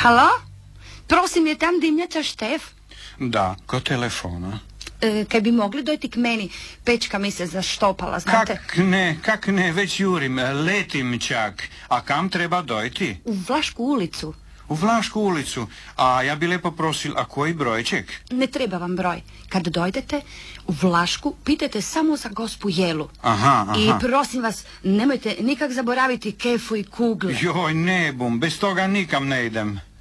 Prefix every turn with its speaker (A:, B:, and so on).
A: Halo? Prosim, je tam dimnjača Štef?
B: Da, ko telefona?
A: Kaj bi mogli dojti k meni? Pečka mi se zaštopala, znate?
B: Kak ne, već jurim, letim čak. A kam treba dojti?
A: U Vlašku ulicu.
B: U Vlašku ulicu. A ja bi lepo prosil, a koji brojček?
A: Ne treba vam broj. Kad dojdete u Vlašku, pitajte samo za gospu Jelu.
B: Aha.
A: I prosim vas, nemojte nikak zaboraviti kefu i kugle.
B: Joj, ne bum, bez toga nikam ne idem.